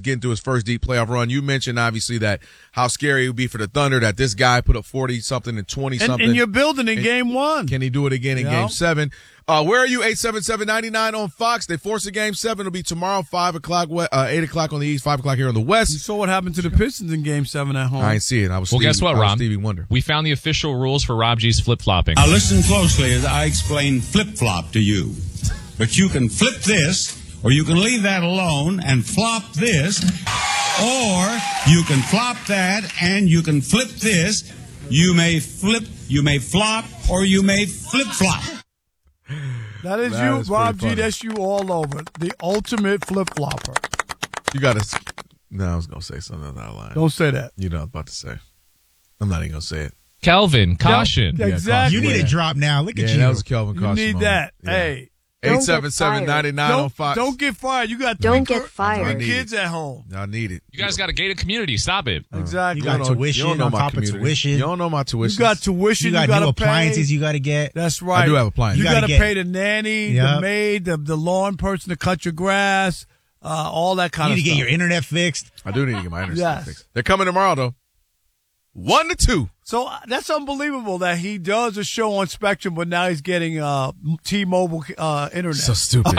getting through his first deep playoff run. You mentioned, obviously, that how scary it would be for the Thunder that this guy put up 40-something and 20-something. And you're building in Game 1. Can he do it again in Game 7? Where are you? 877-99 on Fox. They force a Game 7. It'll be tomorrow, 5 o'clock, 8 o'clock on the East, 5 o'clock here on the West. You saw what happened to the Pistons in Game 7 at home. I ain't see it. Guess what, Rob? Stevie Wonder. We found the official rules for Rob G's flip-flopping. Now listen closely as I explain flip-flop to you. But you can flip this, or you can leave that alone and flop this, or you can flop that and you can flip this. You may flip, you may flop, or you may flip-flop. That is you, Rob G. That's you all over. The ultimate flip-flopper. You got to – no, I was going to say something out of line. Don't say that. You know what I was about to say. I'm not even going to say it. Kelvin, caution. Yeah, exactly. You need a drop now. Look at you. That was Kelvin You caution need moment. that. Yeah. Hey. 877-99 on Fox. Don't get fired. You got Don't get fired. three kids at home. I need it. You guys got a gated community. Stop it. Exactly. You got tuition on top of tuition. You don't know my tuition. You got tuition. You got new appliances you got to get. That's right. I do have appliances. You You got gotta to get- pay the nanny, the maid, the lawn person to cut your grass, all that kind You of need to stuff. get your internet fixed. I do need to get my internet Yes. fixed. They're coming tomorrow, though. 1 to 2. So that's unbelievable that he does a show on Spectrum, but now he's getting T-Mobile internet. So stupid.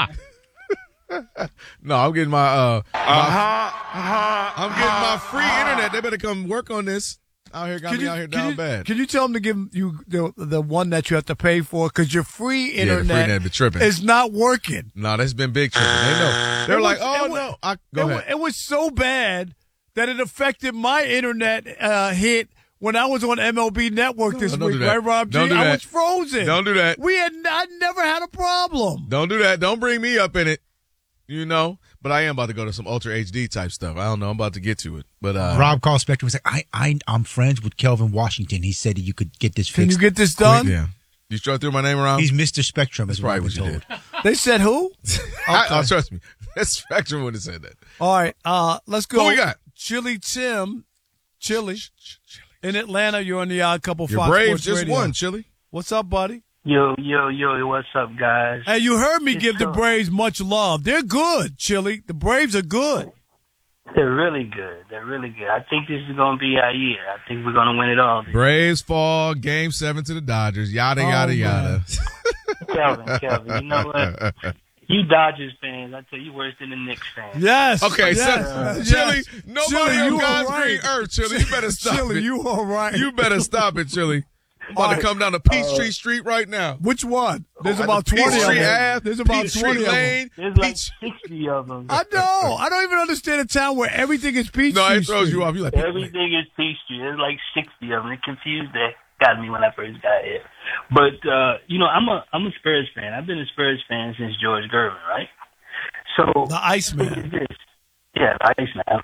No, I'm getting my I'm getting my free internet. They better come work on this. Out here, got me out here down bad. Can you tell them to give you the one that you have to pay for because your free the free internet internet be tripping. is not working? No, that's been big tripping. They know. They're like, no. Go ahead. It was so bad that it affected my internet hit when I was on MLB Network this don't week, do that. right, Rob G? Don't do I that. was frozen. Don't do that. I never had a problem. Don't do that. Don't bring me up in it. You know, but I am about to go to some Ultra HD type stuff. I don't know. I'm about to get to it. But Rob called Spectrum and said, I'm friends with Kelvin Washington. He said that you could get this fixed. Can you get this done? Yeah. You sure threw my name around? He's Mr. Spectrum. That's probably what you did. They said who? Trust me. That Spectrum would have said that. All right, let's go. Who we got? Chili Tim, Chili. In Atlanta, you're on the Odd Couple Your Fox Braves Sports just Radio. won, Chili. What's up, buddy? Yo, what's up, guys? Hey, you heard me It's give the tough. Braves much love. They're good, Chili. The Braves are good. They're really good. They're really good. I think this is going to be our year. I think we're going to win it all. Braves fall, Game 7 to the Dodgers, yada, yada, yada. Kelvin, you know what? You Dodgers fans, I tell you, worse than the Knicks fans. Yes. Okay, yes. Chili, nobody Chili, on you God's all right. green earth, Chili. You better stop Chili, it. you all right. You better stop it, Chili. I'm about to come down to Peachtree Street right now. Which one? There's about Peachtree 20 of them. Ave, There's about Peachtree 20 of them. Lane. There's like 60 of them. I know. I don't even understand a town where everything is Peachtree No, it throws Street. you off. You like Everything is Peachtree. There's like 60 of them. It confused the got me when I first got here. But, I'm a Spurs fan. I've been a Spurs fan since George Gervin, right? So The Iceman. Yeah, the Iceman.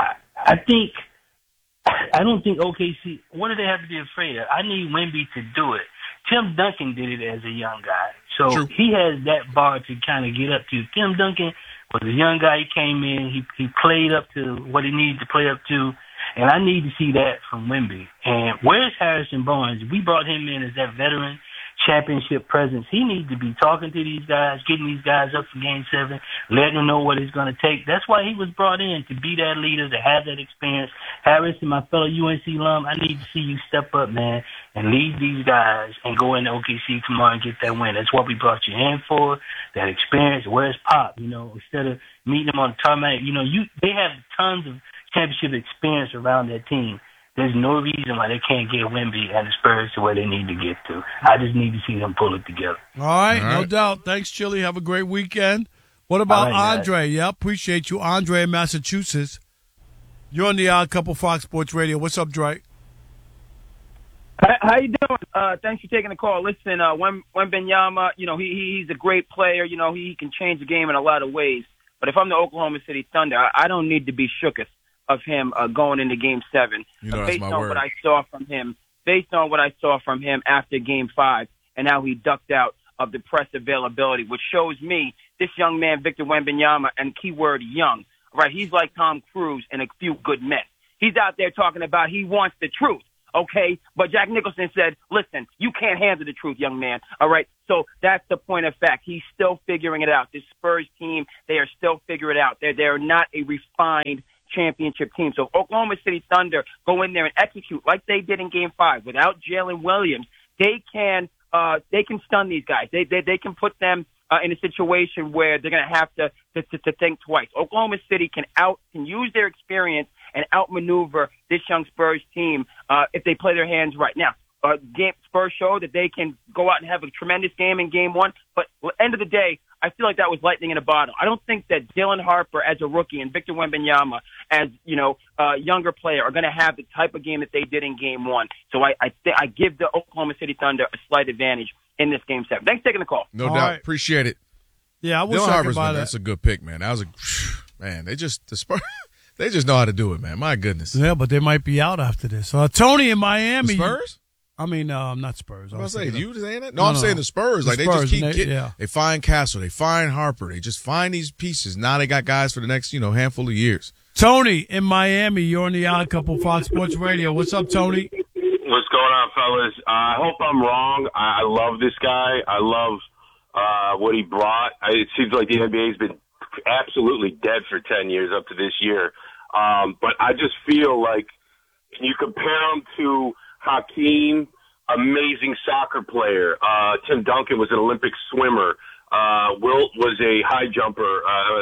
I don't think OKC, what do they have to be afraid of? I need Wemby to do it. Tim Duncan did it as a young guy. So True. he has that bar to kind of get up to. Tim Duncan was a young guy. He came in. He played up to what he needed to play up to. And I need to see that from Wemby. And where's Harrison Barnes? We brought him in as that veteran championship presence. He needs to be talking to these guys, getting these guys up for Game 7, letting them know what it's going to take. That's why he was brought in, to be that leader, to have that experience. Harrison, my fellow UNC alum, I need to see you step up, man, and lead these guys and go into OKC tomorrow and get that win. That's what we brought you in for, that experience. Where's Pop? Instead of meeting them on the tarmac, they have tons of championship experience around that team. There's no reason why they can't get Wemby and the Spurs to where they need to get to. I just need to see them pull it together. All right, no doubt. Thanks, Chili. Have a great weekend. What about All right, Andre? Yeah, appreciate you. Andre in Massachusetts. You're on the Odd Couple Fox Sports Radio. What's up, Dre? How you doing? Thanks for taking the call. Listen, Wembanyama, he's a great player. He can change the game in a lot of ways. But if I'm the Oklahoma City Thunder, I don't need to be shooketh of him going into Game 7. That's my word. What I saw from him, based on what I saw from him after Game 5 and how he ducked out of the press availability, which shows me this young man, Victor Wembanyama, and keyword young, right? He's like Tom Cruise and a few good men. He's out there talking about he wants the truth. okay? But Jack Nicholson said, listen, you can't handle the truth, young man, all right? So that's the point of fact. He's still figuring it out. This Spurs team, they are still figuring it out. They're not a refined championship team. So if Oklahoma City Thunder go in there and execute like they did in Game 5 without Jalen Williams, they can stun these guys. They can put them in a situation where they're going to have to think twice. Oklahoma City can use their experience and outmaneuver this young Spurs team if they play their hands right. Now, Spurs show that they can go out and have a tremendous game in Game 1, but at the end of the day, I feel like that was lightning in a bottle. I don't think that Dylan Harper as a rookie and Victor Wembanyama as a younger player are going to have the type of game that they did in Game 1. So I give the Oklahoma City Thunder a slight advantage in this Game 7. Thanks for taking the call. No All doubt. right. Appreciate it. Yeah, I wish Dylan I Harper's could buy that. That's a good pick, man. That was man. The Spurs, they just know how to do it, man. My goodness. Yeah, but they might be out after this. Tony in Miami. The Spurs? I mean, not Spurs. I was saying, you saying that? No, I'm saying the Spurs. Like, they just keep getting. Yeah. They find Castle. They find Harper. They just find these pieces. Now they got guys for the next, handful of years. Tony in Miami. You're on the Odd Couple Fox Sports Radio. What's up, Tony? What's going on, fellas? I hope I'm wrong. I love this guy. I love what he brought. It seems like the NBA's been absolutely dead for 10 years up to this year. But I just feel like you compare him to Hakeem, amazing soccer player. Tim Duncan was an Olympic swimmer. Wilt was a high jumper.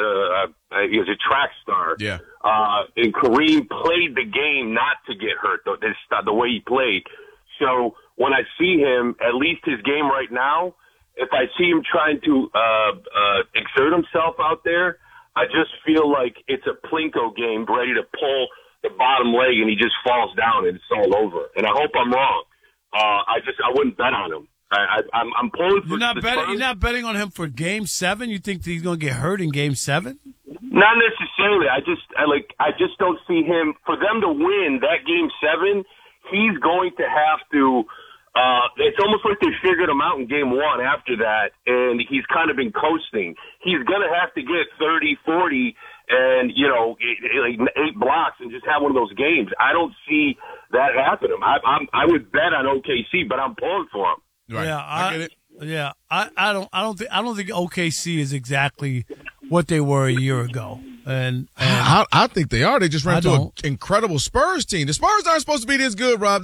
He was a track star. Yeah. And Kareem played the game not to get hurt, the way he played. So when I see him, at least his game right now, if I see him trying to exert himself out there, I just feel like it's a Plinko game ready to pull the bottom leg and he just falls down and it's all over. And I hope I'm wrong. I wouldn't bet on him. I'm pulling for You're not betting on him for Game 7? You think that he's going to get hurt in Game 7? Not necessarily. I just don't see him. For them to win that Game 7, he's going to have to. It's almost like they figured him out in Game 1 after that, and he's kind of been coasting. He's going to have to get 30, 40, and, like 8 blocks and just have one of those games. I don't see that happening. I would bet on OKC, but I'm pulling for him. Right. Yeah, I get it. Yeah, I don't think OKC is exactly what they were a year ago. And I think they are. They just ran into an incredible Spurs team. The Spurs aren't supposed to be this good, Rob.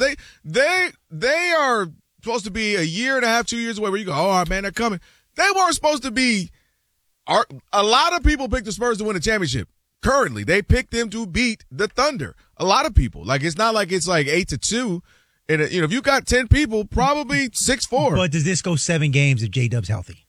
They are supposed to be a year and a half, 2 years away where you go, oh, all right, man, they're coming. They weren't supposed to be. A lot of people picked the Spurs to win a championship. Currently, they picked them to beat the Thunder. A lot of people. Like, it's not like it's like 8-2. And, if you got 10 people, probably 6-4. But does this go 7 games if J-Dub's healthy?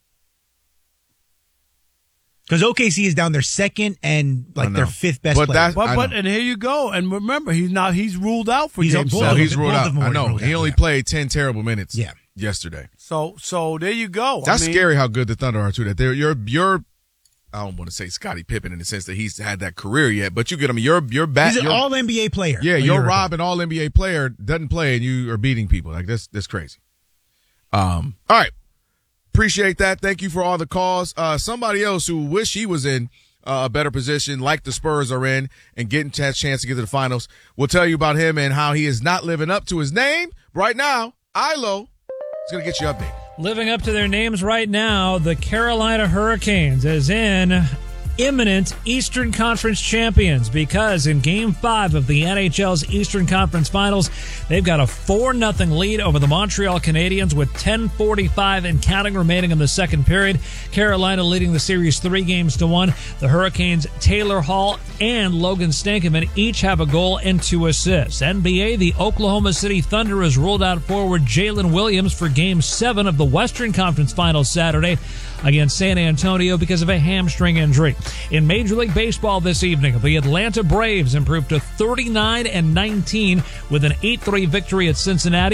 Because OKC is down their second and their 5th best player. But and here you go. And remember, he's ruled out for Game 7. He's ruled out. I know. He only played 10 terrible minutes yesterday. So there you go. That's scary how good the Thunder are, too. That you're I don't want to say Scottie Pippen in the sense that he's had that career yet, but you get him. You're back. He's an all-NBA player. Yeah, you're Rob, an all-NBA player, doesn't play, and you are beating people. Like, that's crazy. All right. Appreciate that. Thank you for all the calls. Somebody else who wish he was in a better position, like the Spurs are in, and getting a chance to get to the finals. We'll tell you about him and how he is not living up to his name. Right now, Ilo is going to get you updated. Living up to their names right now, the Carolina Hurricanes, as in imminent Eastern Conference champions, because in Game 5 of the NHL's Eastern Conference Finals, they've got a 4-0 lead over the Montreal Canadiens with 10:45 and counting remaining in the second period. Carolina leading the series 3-1. The Hurricanes' Taylor Hall and Logan Stankoven each have a goal and 2 assists. NBA, the Oklahoma City Thunder has ruled out forward Jalen Williams for Game 7 of the Western Conference Finals Saturday against San Antonio because of a hamstring injury. In Major League Baseball this evening, the Atlanta Braves improved to 39-19 with an 8-3 victory at Cincinnati.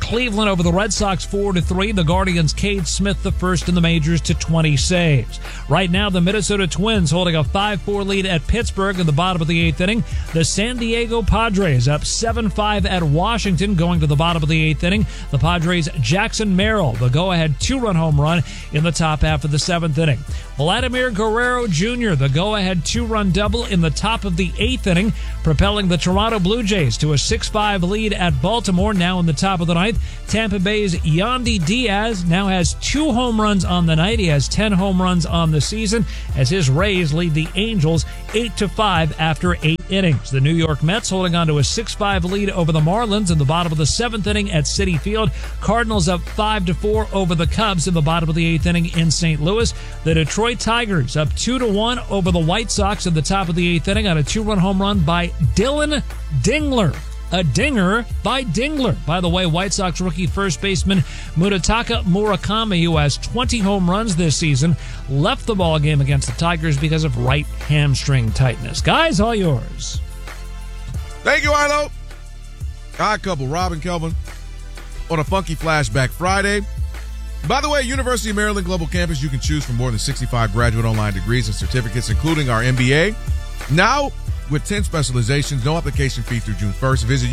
Cleveland over the Red Sox 4-3. The Guardians' Cade Smith, the first in the majors, to 20 saves. Right now, the Minnesota Twins holding a 5-4 lead at Pittsburgh in the bottom of the 8th inning. The San Diego Padres up 7-5 at Washington going to the bottom of the 8th inning. The Padres' Jackson Merrill, the go-ahead 2-run home run in the top half of the 7th inning. Vladimir Guerrero Jr., the go-ahead 2-run double in the top of the 8th inning, propelling the Toronto Blue Jays to a 6-5 lead at Baltimore now in the top of the 9th. Tampa Bay's Yandy Diaz now has 2 home runs on the night. He has 10 home runs on the season as his Rays lead the Angels 8-5 after 8 innings. The New York Mets holding on to a 6-5 lead over the Marlins in the bottom of the 7th inning at Citi Field. Cardinals up 5-4 over the Cubs in the bottom of the 8th inning in St. Louis. The Detroit Tigers up 2-1 over the White Sox in the top of the 8th inning on a 2-run home run by Dylan Dingler. A dinger by Dingler. By the way, White Sox rookie first baseman Munetaka Murakami, who has 20 home runs this season, left the ball game against the Tigers because of right hamstring tightness. Guys, all yours. Thank you, Arlo. Odd couple, Rob and Kelvin, on a funky flashback Friday. By the way, University of Maryland Global Campus, you can choose from more than 65 graduate online degrees and certificates, including our MBA. Now, with 10 specializations, no application fee through June 1st. Visit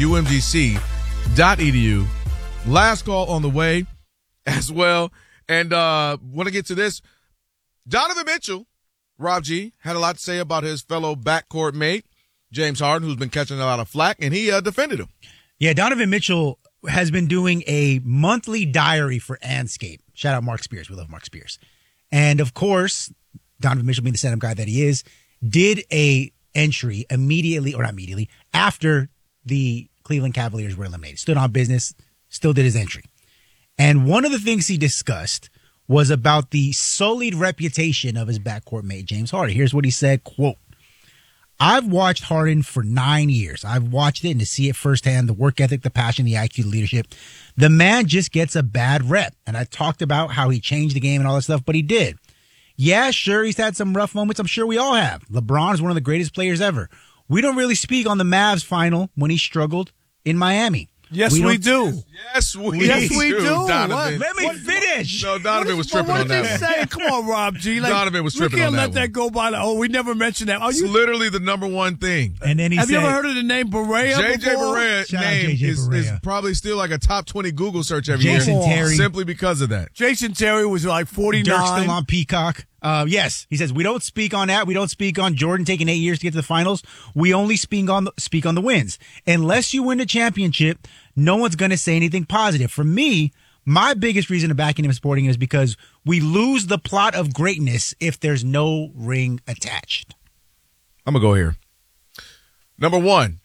umgc.edu. Last call on the way as well. And want to get to this. Donovan Mitchell, Rob G, had a lot to say about his fellow backcourt mate, James Harden, who's been catching a lot of flack, and he defended him. Yeah, Donovan Mitchell has been doing a monthly diary for Anscape. Shout out Mark Spears. We love Mark Spears. And, of course, Donovan Mitchell, being the stand-up guy that he is, did a entry immediately after the Cleveland Cavaliers were eliminated. Stood on business, still did his entry. And one of the things he discussed was about the sullied reputation of his backcourt mate, James Harden. Here's what he said, quote, I've watched Harden for 9 years. I've watched it and to see it firsthand, the work ethic, the passion, the IQ, the leadership. The man just gets a bad rep. And I talked about how he changed the game and all that stuff, but he did. Yeah, sure, he's had some rough moments. I'm sure we all have. LeBron is one of the greatest players ever. We don't really speak on the Mavs final when he struggled in Miami. Yes, we do. Yes, we do. Donovan. Let me finish. No, Donovan was tripping on that one. Say? Come on, Rob G. Donovan was tripping on that one. We can't let that go by. We never mentioned that. It's literally the number one thing. And then Have you ever heard of the name Barea J.J. Barea's name is probably still like a top 20 Google search every year. Terry. Simply because of that. Jason Terry was like 49. Dirk's still on Peacock. Yes, he says we don't speak on that. We don't speak on Jordan taking 8 years to get to the finals. We only speak on the wins. Unless you win the championship, no one's going to say anything positive. For me, my biggest reason to backing him and supporting him is because we lose the plot of greatness if there's no ring attached. I'm going to go here. Number one,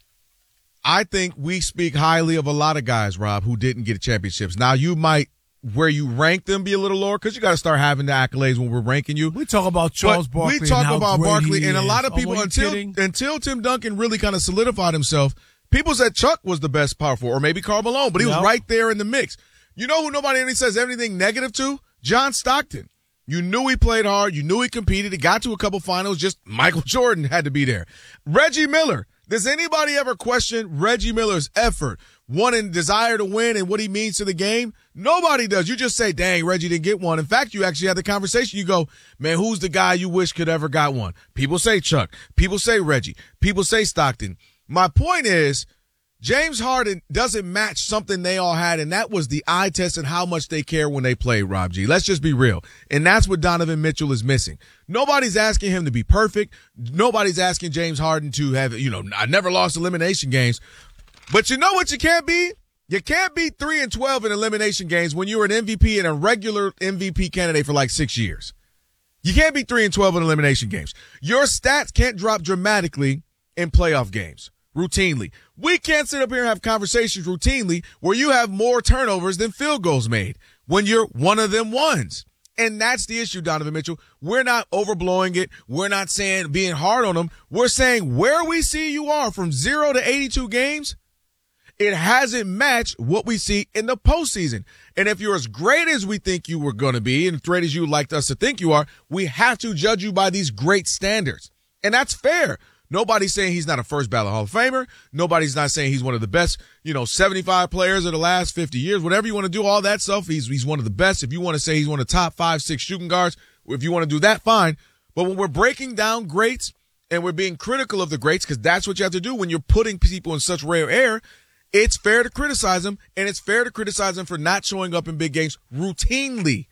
I think we speak highly of a lot of guys, Rob, who didn't get championships. Now, you might, where you rank them, be a little lower because you got to start having the accolades when we're ranking you. We talk about Charles Barkley. We talk about Barkley, and a lot of people, until Tim Duncan really kind of solidified himself, people said Chuck was the best power forward, or maybe Karl Malone, but he was right there in the mix. You know who nobody says anything negative to? John Stockton. You knew he played hard. You knew he competed. He got to a couple finals. Just Michael Jordan had to be there. Reggie Miller. Does anybody ever question Reggie Miller's effort, one and desire to win and what he means to the game? Nobody does. You just say, dang, Reggie didn't get one. In fact, you actually had the conversation. You go, man, who's the guy you wish could ever got one? People say Chuck. People say Reggie. People say Stockton. My point is, James Harden doesn't match something they all had, and that was the eye test and how much they care when they play, Rob G. Let's just be real. And that's what Donovan Mitchell is missing. Nobody's asking him to be perfect. Nobody's asking James Harden to have, I never lost elimination games. But you know what you can't be? You can't be 3-12 in elimination games when you were an MVP and a regular MVP candidate for like 6 years. You can't be 3-12 in elimination games. Your stats can't drop dramatically in playoff games. Routinely. We can't sit up here and have conversations routinely where you have more turnovers than field goals made when you're one of them ones. And that's the issue, Donovan Mitchell. We're not overblowing it. We're not saying being hard on them. We're saying where we see you are from 0 to 82 games, it hasn't matched what we see in the postseason. And if you're as great as we think you were going to be and as great as you would like us to think you are, we have to judge you by these great standards. And that's fair. Nobody's saying he's not a first ballot Hall of Famer. Nobody's not saying he's one of the best, 75 players of the last 50 years. Whatever you want to do, all that stuff, he's one of the best. If you want to say he's one of the top 5, 6 shooting guards, if you want to do that, fine. But when we're breaking down greats and we're being critical of the greats, because that's what you have to do when you're putting people in such rare air, it's fair to criticize them, and it's fair to criticize them for not showing up in big games routinely,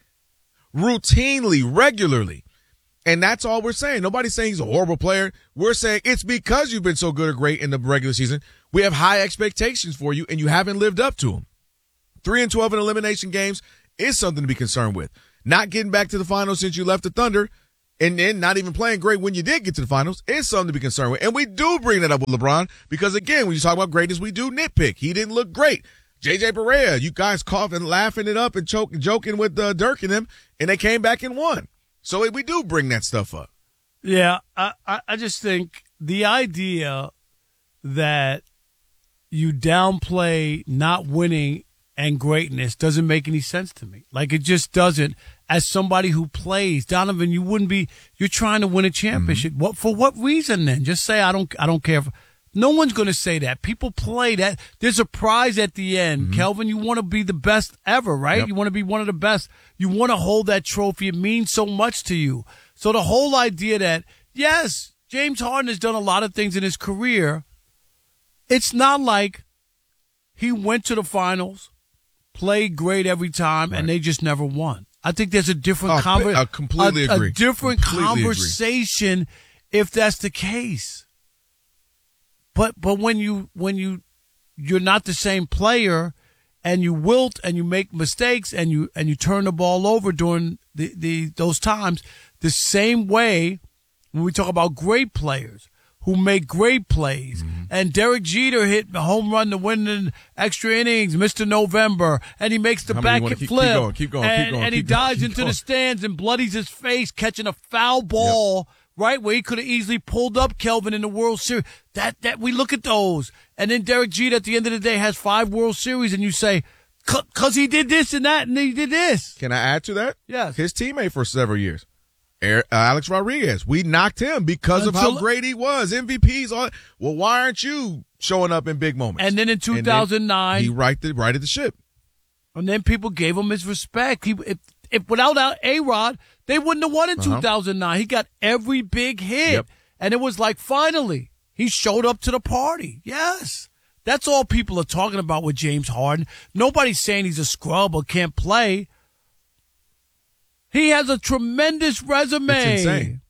regularly. And that's all we're saying. Nobody's saying he's a horrible player. We're saying it's because you've been so good or great in the regular season. We have high expectations for you, and you haven't lived up to them. 3-12 in elimination games is something to be concerned with. Not getting back to the finals since you left the Thunder, and then not even playing great when you did get to the finals is something to be concerned with. And we do bring that up with LeBron because, again, when you talk about greatness, we do nitpick. He didn't look great. J.J. Barea, you guys coughing, laughing it up and joking with Dirk and them, and they came back and won. So we do bring that stuff up. Yeah, I just think the idea that you downplay not winning and greatness doesn't make any sense to me. Like, it just doesn't. As somebody who plays, Donovan, you're trying to win a championship. Mm-hmm. For what reason then? Just say, I don't care. No one's going to say that. People play that. There's a prize at the end. Mm-hmm. Kelvin, you want to be the best ever, right? Yep. You want to be one of the best. You want to hold that trophy. It means so much to you. So the whole idea that, yes, James Harden has done a lot of things in his career. It's not like he went to the finals, played great every time, and they just never won. I think there's a different I completely agree. A different conversation if that's the case. But when you're not the same player, and you wilt and you make mistakes and you turn the ball over during those times, the same way when we talk about great players who make great plays, and Derek Jeter hit a home run to win in extra innings, Mr. November, and he makes the back flip, keep going, and he dives into the stands and bloodies his face catching a foul ball. Yep. Right, where he could have easily pulled up Kelvin in the World Series. That we look at those. And then Derek Jeter at the end of the day has 5 World Series, and you say, because he did this and that, and he did this. Can I add to that? Yes. His teammate for several years, Alex Rodriguez. We knocked him because of how great he was. MVPs. Well, why aren't you showing up in big moments? And then in 2009. He righted the ship. And then people gave him his respect. If without A-Rod, they wouldn't have won in 2009. He got every big hit. And it was like, finally, he showed up to the party. Yes. That's all people are talking about with James Harden. Nobody's saying he's a scrub or can't play. He has a tremendous resume. It's insane.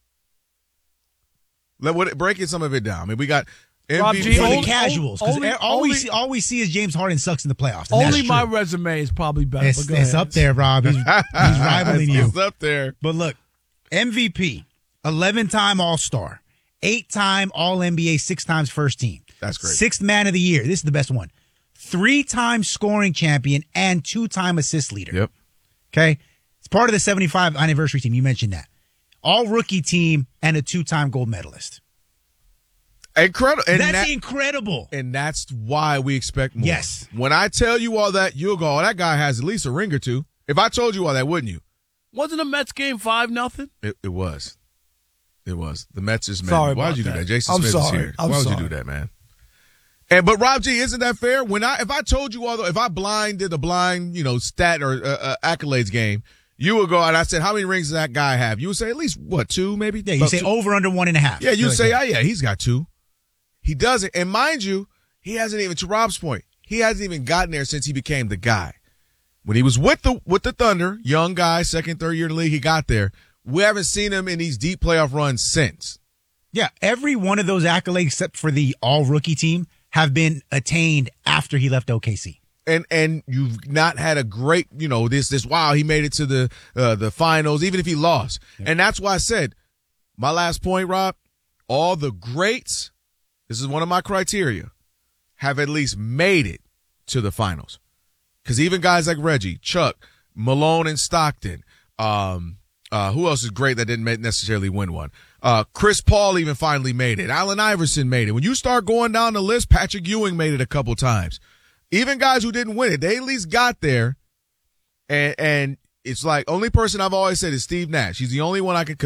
Breaking some of it down. I mean, we got MVP for the casuals, because all we see is James Harden sucks in the playoffs. Only my resume is probably better. It's up there, Rob. He's rivaling you. It's up there. But look, MVP, 11-time All-Star, 8-time All-NBA, 6 times first team. That's great. 6th man of the year. This is the best one. 3-time scoring champion and 2-time assist leader. Yep. Okay? It's part of the 75th anniversary team. You mentioned that. All-rookie team and a 2-time gold medalist. Incredible. That's incredible. And that's why we expect more. Yes. When I tell you all that, you'll go, oh, that guy has at least a ring or two. If I told you all that, wouldn't you? Wasn't the Mets game 5-0? It was. It was. The Mets just made. Sorry Why would you do that? Jason Smith is here. Why would you do that, man? But Rob G, isn't that fair? If I told you all, if I did a blind, stat or accolades game, you would go and I said, how many rings does that guy have? You would say at least 2, maybe. Yeah, you say 2. Over under 1.5. Yeah, you say, he's got 2. He doesn't. And mind you, he hasn't even, to Rob's point, he hasn't even gotten there since he became the guy. When he was with the Thunder, young guy, 2nd, 3rd year in the league, he got there. We haven't seen him in these deep playoff runs since. Yeah, every one of those accolades except for the all-rookie team have been attained after he left OKC. And you've not had a great, this wow, he made it to the finals, even if he lost. Yeah. And that's why I said, my last point, Rob, all the greats, this is one of my criteria, have at least made it to the finals. Because even guys like Reggie, Chuck, Malone, and Stockton, who else is great that didn't necessarily win one? Chris Paul even finally made it. Allen Iverson made it. When you start going down the list, Patrick Ewing made it a couple times. Even guys who didn't win it, they at least got there. And it's like, only person I've always said is Steve Nash. He's the only one because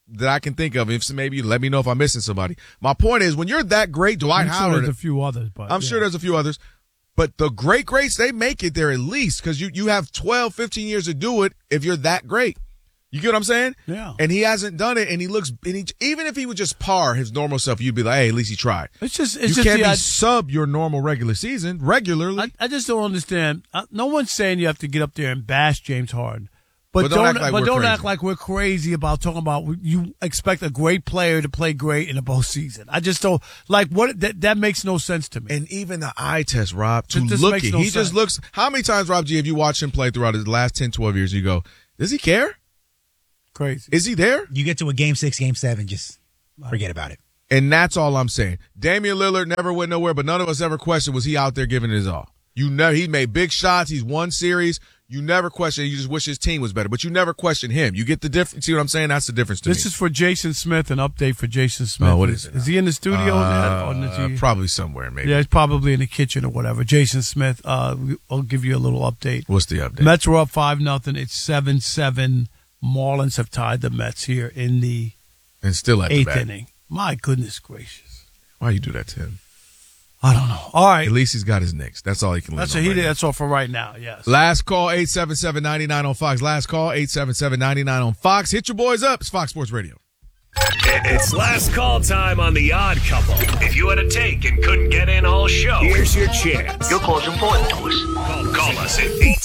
that I can think of. If maybe let me know if I'm missing somebody. My point is, when you're that great, Dwight Howard. There's a few others, but I'm sure there's a few others. But the greats, they make it there at least because you have 12, 15 years to do it if you're that great. You get what I'm saying? Yeah. And he hasn't done it, and he looks. And even if he would just par his normal self, you'd be like, hey, at least he tried. It's just you can't be sub your normal regular season regularly. I just don't understand. No one's saying you have to get up there and bash James Harden, but don't act like we're crazy about talking about you expect a great player to play great in a postseason. I just don't like what that makes no sense to me. And even the eye test, Rob, to look at, he just looks. How many times, Rob G, have you watched him play throughout his last 10, 12 years? You go, does he care? Crazy. Is he there? You get to a game 6, game 7, just forget about it. And that's all I'm saying. Damian Lillard never went nowhere, but none of us ever questioned, was he out there giving his all? He made big shots. He's won series. You never question it. You just wish his team was better, but you never question him. You get the difference. See what I'm saying? That's the difference to me. This is for Jason Smith, an update for Jason Smith. Oh, what is it? Is he in the studio? Probably somewhere, maybe. Yeah, he's probably in the kitchen or whatever. Jason Smith, I'll give you a little update. What's the update? Mets were up 5-0. It's 7-7. Marlins have tied the Mets here in the still at 8th inning. My goodness gracious. Why you do that to him? I don't know. All right. At least he's got his Knicks. That's all he can live on. That's all for right now, yes. Last call, 877-99 on Fox. Last call, 877-99 on Fox. Hit your boys up. It's Fox Sports Radio. It's last call time on The Odd Couple. If you had a take and couldn't get in all show, here's your chance. Your call's important to us. Call us at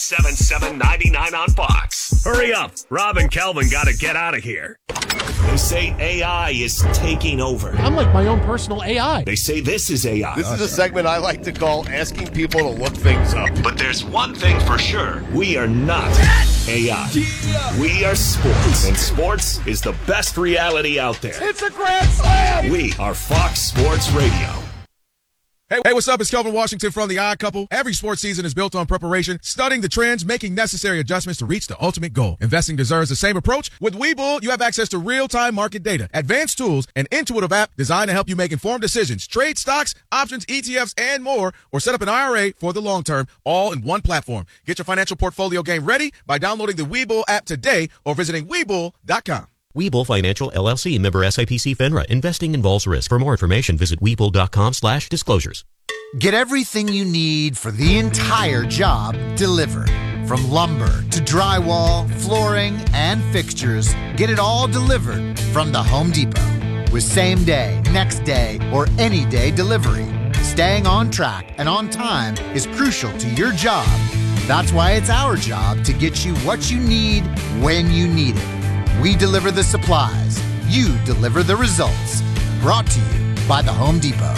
877-99 on Fox. Hurry up. Rob and Kelvin got to get out of here. They say AI is taking over. I'm like my own personal AI. They say this is AI. This is a segment I like to call asking people to look things up. But there's one thing for sure. We are not AI. We are sports. And sports is the best reality out there. It's a grand slam! We are Fox Sports Radio. Hey, what's up? It's Kelvin Washington from The Odd Couple. Every sports season is built on preparation, studying the trends, making necessary adjustments to reach the ultimate goal. Investing deserves the same approach. With Webull, you have access to real-time market data, advanced tools, an intuitive app designed to help you make informed decisions, trade stocks, options, ETFs, and more, or set up an IRA for the long term, all in one platform. Get your financial portfolio game ready by downloading the Webull app today or visiting Webull.com. Webull Financial LLC, member SIPC FINRA. Investing involves risk. For more information, visit Webull.com/disclosures. Get everything you need for the entire job delivered. From lumber to drywall, flooring, and fixtures, get it all delivered from the Home Depot. With same day, next day, or any day delivery. Staying on track and on time is crucial to your job. That's why it's our job to get you what you need when you need it. We deliver the supplies. You deliver the results. Brought to you by the Home Depot.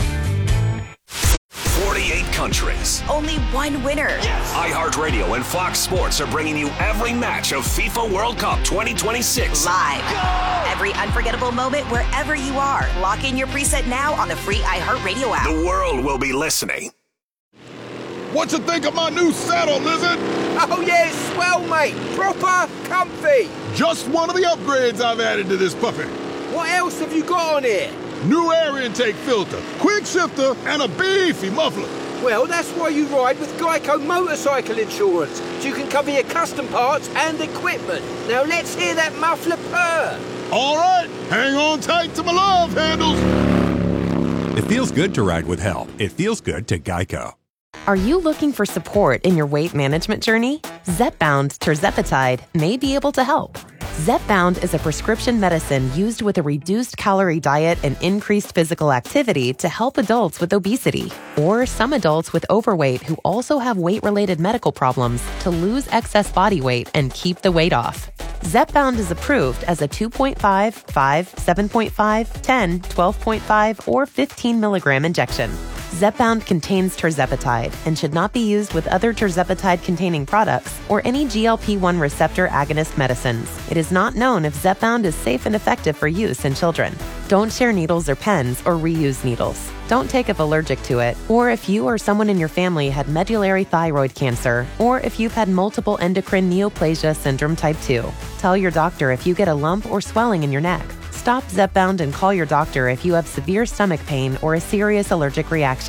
48 countries. Only one winner. Yes. iHeartRadio and Fox Sports are bringing you every match of FIFA World Cup 2026. Live. Go! Every unforgettable moment wherever you are. Lock in your preset now on the free iHeartRadio app. The world will be listening. What you think of my new saddle, Lizard? Oh, yeah, it's swell, mate. Proper comfy. Just one of the upgrades I've added to this puppy. What else have you got on here? New air intake filter, quick shifter, and a beefy muffler. Well, that's why you ride with Geico Motorcycle Insurance, so you can cover your custom parts and equipment. Now let's hear that muffler purr. All right, hang on tight to my love handles. It feels good to ride with help. It feels good to Geico. Are you looking for support in your weight management journey? Zepbound tirzepatide may be able to help. Zepbound is a prescription medicine used with a reduced calorie diet and increased physical activity to help adults with obesity or some adults with overweight who also have weight-related medical problems to lose excess body weight and keep the weight off. Zepbound is approved as a 2.5, 5, 7.5, 10, 12.5, or 15 milligram injection. Zepbound contains tirzepatide and should not be used with other tirzepatide-containing products or any GLP-1 receptor agonist medicines. It is not known if Zepbound is safe and effective for use in children. Don't share needles or pens or reuse needles. Don't take if allergic to it, or if you or someone in your family had medullary thyroid cancer, or if you've had multiple endocrine neoplasia syndrome type 2. Tell your doctor if you get a lump or swelling in your neck. Stop Zepbound and call your doctor if you have severe stomach pain or a serious allergic reaction.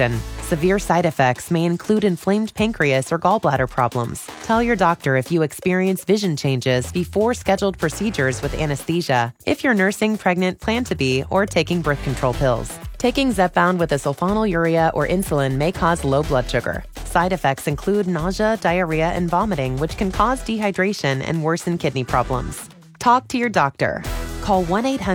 Severe side effects may include inflamed pancreas or gallbladder problems. Tell your doctor if you experience vision changes before scheduled procedures with anesthesia, if you're nursing, pregnant, plan to be, or taking birth control pills. Taking Zepbound with a sulfonylurea or insulin may cause low blood sugar. Side effects include nausea, diarrhea, and vomiting, which can cause dehydration and worsen kidney problems. Talk to your doctor. Call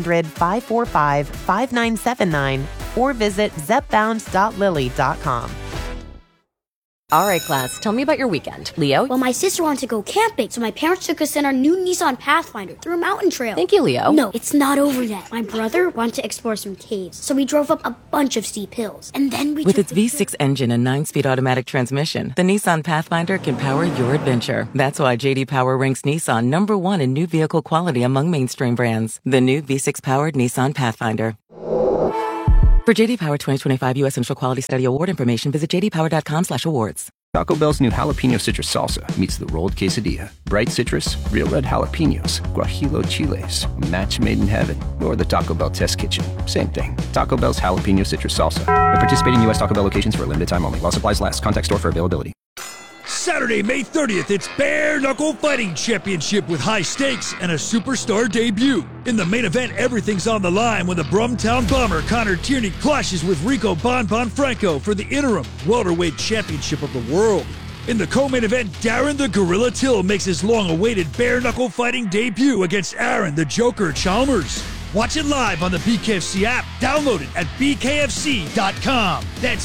1-800-545-5979 or visit zepbound.lilly.com. All right, class, tell me about your weekend. Leo? Well, my sister wanted to go camping, so my parents took us in our new Nissan Pathfinder through a mountain trail. Thank you, Leo. No, it's not over yet. My brother wanted to explore some caves, so we drove up a bunch of steep hills. And then we With its V6 engine and 9-speed automatic transmission, the Nissan Pathfinder can power your adventure. That's why J.D. Power ranks Nissan number 1 in new vehicle quality among mainstream brands. The new V6-powered Nissan Pathfinder. For J.D. Power 2025 U.S. Central Quality Study Award information, visit jdpower.com/awards. Taco Bell's new jalapeno citrus salsa meets the rolled quesadilla. Bright citrus, real red jalapenos, guajillo chiles, a match made in heaven, or the Taco Bell test kitchen. Same thing. Taco Bell's jalapeno citrus salsa. At participating U.S. Taco Bell locations for a limited time only. While supplies last. Contact store for availability. Saturday, May 30th, it's Bare Knuckle Fighting Championship with high stakes and a superstar debut. In the main event, everything's on the line when the Brumtown Bomber Connor Tierney clashes with Rico Bon Franco for the interim welterweight championship of the world. In the co-main event, Darren the Gorilla Till makes his long-awaited Bare Knuckle Fighting debut against Aaron the Joker Chalmers. Watch it live on the BKFC app. Download it at bkfc.com. That's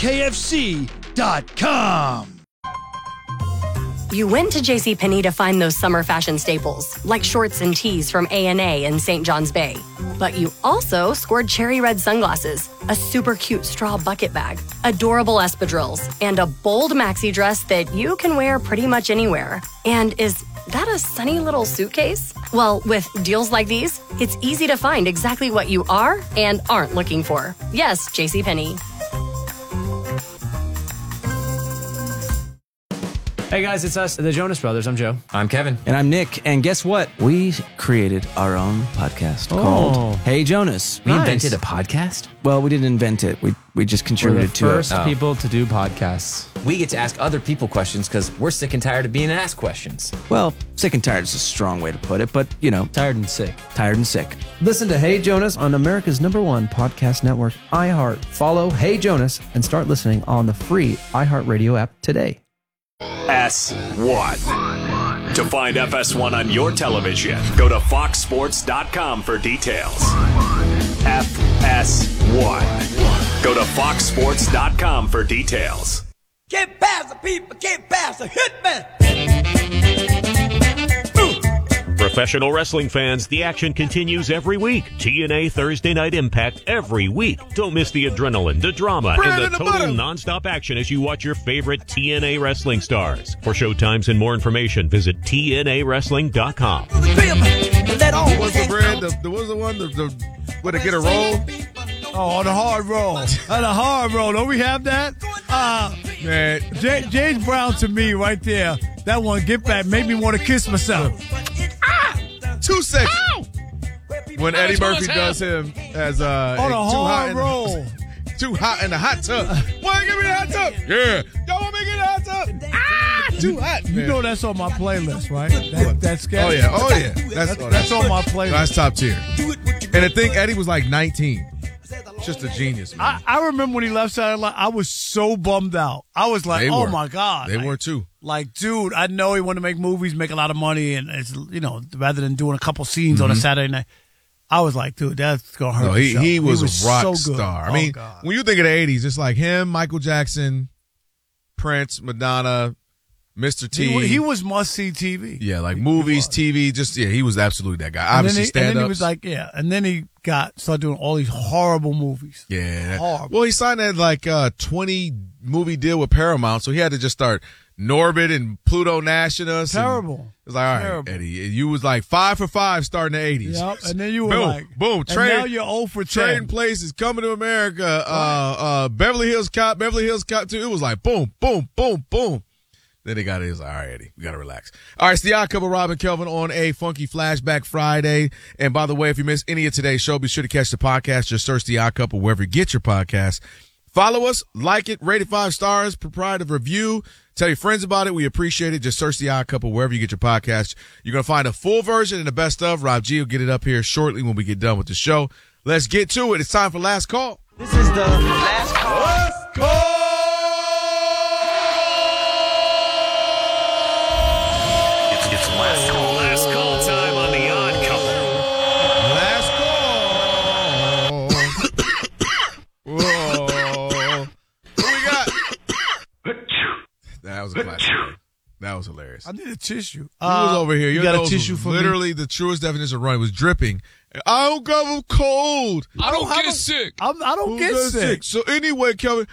bkfc.com. You went to JCPenney to find those summer fashion staples, like shorts and tees from A&A in St. John's Bay. But you also scored cherry red sunglasses, a super cute straw bucket bag, adorable espadrilles, and a bold maxi dress that you can wear pretty much anywhere. And is that a sunny little suitcase? Well, with deals like these, it's easy to find exactly what you are and aren't looking for. Yes, JCPenney. Hey guys, it's us, the Jonas Brothers. I'm Joe. I'm Kevin. And I'm Nick. And guess what? We created our own podcast called Hey Jonas. We invented a podcast? Well, we didn't invent it. We just contributed to it. We're the first people to do podcasts. We get to ask other people questions because we're sick and tired of being asked questions. Well, sick and tired is a strong way to put it, but, you know. Tired and sick. Tired and sick. Listen to Hey Jonas on America's #1 podcast network, iHeart. Follow Hey Jonas and start listening on the free iHeartRadio app today. FS1. To find FS1 on your television, go to foxsports.com for details. FS1. Go to foxsports.com for details. Get past the people, get past the hitman. Professional wrestling fans, the action continues every week. TNA Thursday Night Impact every week. Don't miss the adrenaline, the drama, and the total nonstop action as you watch your favorite TNA wrestling stars. For showtimes and more information, visit TNAWrestling.com. What was the bread? What was the one? Where to get a roll? Oh, the hard roll. The hard roll. Don't we have that? Man. James Brown to me right there. That one, get back, made me want to kiss myself. 2 seconds. Ow! When Eddie Murphy does him as too hot in the hot tub. Why give me the hot tub? Yeah. Y'all want me to get the hot tub? Too hot. You know that's on my playlist, right? That's Oh yeah. That's on my playlist. That's top tier. And I think Eddie was like 19. Just a genius, man. I remember when he left Saturday Night Live, I was so bummed out. I was like, oh my God. They were too. Like, dude, I know he wanted to make movies, make a lot of money, and it's, rather than doing a couple scenes on a Saturday night. I was like, dude, that's going to hurt. No, he was a rock so star. I mean, when you think of the 80s, it's like him, Michael Jackson, Prince, Madonna, Mr. T. He was must-see TV. Yeah, like movies, TV, he was absolutely that guy. Obviously, stand-ups. And then he was like, and then he started doing all these horrible movies. Yeah. Horrible. Well, he signed that 20-movie deal with Paramount, so he had to just start Norbit and Pluto National. Terrible. It's like, all right, terrible. Eddie, you was like 5 for 5 starting the 80s. Yep, and then you were boom, and now you're 0 for 10. Trading Places, Coming to America, Beverly Hills Cop 2. It was like boom, boom, boom, boom. Then they got it. It was like, all right, Eddie, we got to relax. All right, it's the Odd Couple, Rob and Kelvin on a funky Flashback Friday. And by the way, if you missed any of today's show, be sure to catch the podcast. Just search the Odd Couple wherever you get your podcasts. Follow us, like it, rate it 5 stars, provide a review. Tell your friends about it. We appreciate it. Just search The Odd Couple wherever you get your podcast. You're going to find a full version and the best of. Rob G will get it up here shortly when we get done with the show. Let's get to it. It's time for Last Call. This is the Last Call. Last Call! It's Last Call. Last Call time on The Odd Couple. Last Call. Whoa. What we got? That was a classic. That was hilarious. I need a tissue. He was over here. You got a tissue for literally me? the truest definition of running. Was dripping. I don't got a cold. I don't get sick. I don't get sick. So anyway, Kelvin,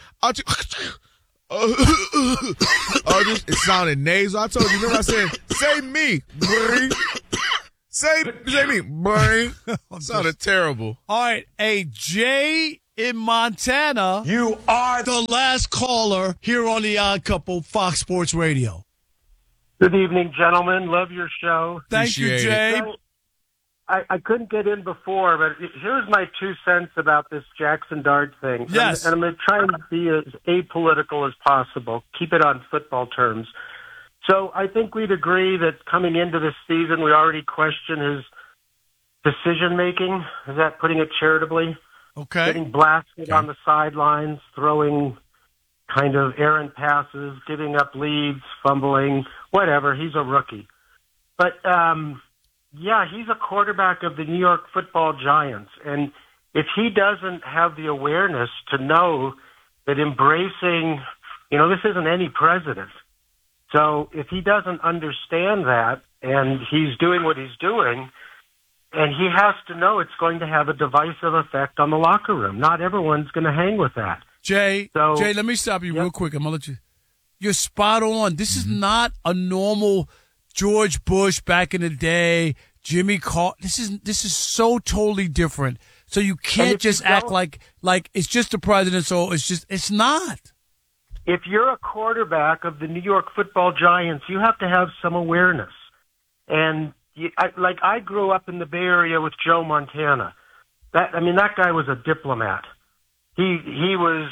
it sounded nasal. I told you. Remember I said, say me, brain. Say me, brain. Sounded terrible. All right. Hey, Jay in Montana. You are the last caller here on The Odd Couple, Fox Sports Radio. Good evening, gentlemen. Love your show. Thank you, Jay. I couldn't get in before, but here's my 2 cents about this Jackson Dart thing. Yes. And I'm going to try and be as apolitical as possible. Keep it on football terms. So I think we'd agree that coming into this season, we already question his decision-making. Is that putting it charitably? Okay. Getting blasted on the sidelines, throwing kind of errant passes, giving up leads, fumbling, whatever. He's a rookie. But, yeah, he's a quarterback of the New York Football Giants. And if he doesn't have the awareness to know that embracing, this isn't any president. So if he doesn't understand that and he's doing what he's doing, and he has to know it's going to have a divisive effect on the locker room. Not everyone's going to hang with that. Jay, let me stop you real quick. I'm going to let you. You're spot on. This is not a normal George Bush back in the day, Jimmy Carter. This is so totally different. So you can't just act like it's just the president. So it's not. If you're a quarterback of the New York Football Giants, you have to have some awareness. And I grew up in the Bay Area with Joe Montana. That guy was a diplomat. He was.